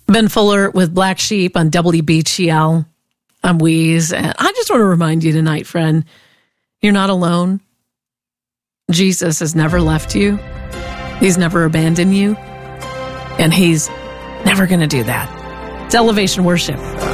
Ben Fuller with Black Sheep on WBGL. I'm Weeze. And I just want to remind you tonight, friend, you're not alone. Jesus has never left you. He's never abandoned you. And he's never going to do that. It's Elevation Worship.